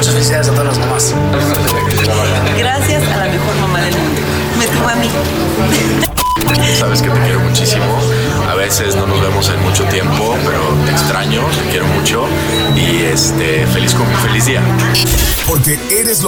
muchas felicidades a todas las mamás. Gracias a la mejor mamá del mundo. Me tuvo a mí. Sabes que te quiero muchísimo. A veces no nos vemos en mucho tiempo, pero te extraño, te quiero mucho y feliz día. Porque eres